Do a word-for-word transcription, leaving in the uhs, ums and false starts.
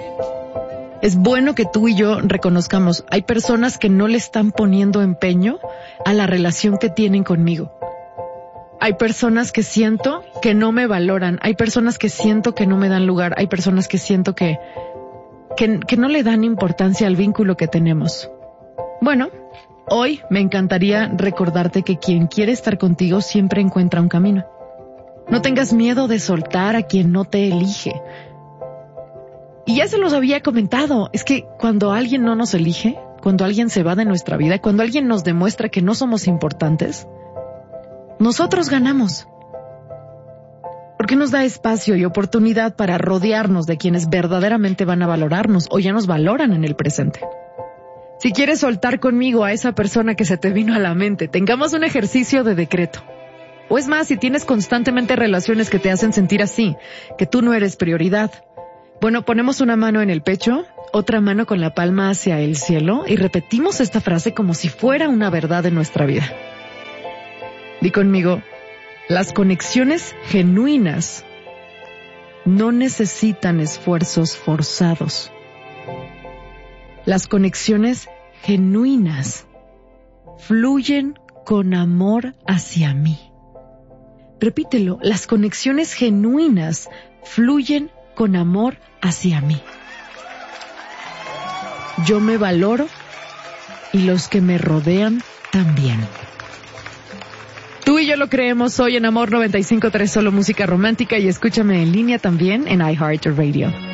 Es bueno que tú y yo reconozcamos, hay personas que no le están poniendo empeño a la relación que tienen conmigo. Hay personas que siento que no me valoran, hay personas que siento que no me dan lugar, hay personas que siento que, que, que no le dan importancia al vínculo que tenemos. Bueno, hoy me encantaría recordarte que quien quiere estar contigo siempre encuentra un camino. No tengas miedo de soltar a quien no te elige. Y ya se los había comentado, es que cuando alguien no nos elige, cuando alguien se va de nuestra vida, cuando alguien nos demuestra que no somos importantes, nosotros ganamos. Porque nos da espacio y oportunidad para rodearnos de quienes verdaderamente van a valorarnos o ya nos valoran en el presente. Si quieres soltar conmigo a esa persona que se te vino a la mente, tengamos un ejercicio de decreto. O es más, si tienes constantemente relaciones que te hacen sentir así, que tú no eres prioridad, bueno, ponemos una mano en el pecho, otra mano con la palma hacia el cielo y repetimos esta frase como si fuera una verdad en nuestra vida. Di conmigo, las conexiones genuinas no necesitan esfuerzos forzados. Las conexiones genuinas fluyen con amor hacia mí. Repítelo, las conexiones genuinas fluyen con amor hacia mí. Yo me valoro y los que me rodean también. Tú y yo lo creemos hoy en Amor noventa y cinco punto tres, solo música romántica, y escúchame en línea también en iHeartRadio.